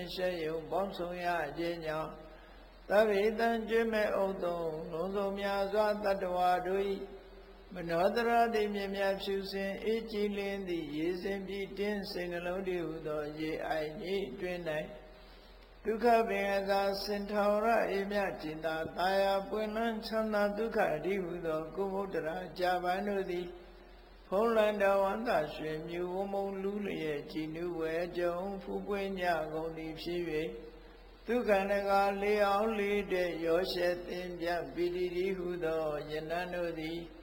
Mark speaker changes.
Speaker 1: ရှေယုံပေါင်းဆောင်ရခြင်းကြောင့်သဗ္ဗေတံကျွေးမဲ့ဥဒုံလုံးစုံများစွာတတ္တဝါတို့၏မနောတရတိမြင်မြဖြူစင်အေးကြည်လင်းသည့်ရေစင်ပြည့်တင်းစိတ်နှလုံးတည်းဟုသောရေအိုင်ကြီးတွင်၌ဒုက္ခပင်အသာစင်ထောရအေမြကျင်သာတာယာပွင့်လန်းချမ်းသာဒုက္ခအဓိဟုသောကုမုဒ္ဒရာကြာပန်တို့သည်ဖုံးလန်တော်ဝန္တာရွှင်မြူဝမုံလူလျက်ကြည်နုဝဲကြုံဖူးပွင့်ညကုန်သည်ဖြစ်၍ဒုက္ခနကလေးအောင်လေးတဲ့ရောရှဲသင်ပြပိတိတိဟုသောယနံတို့သည်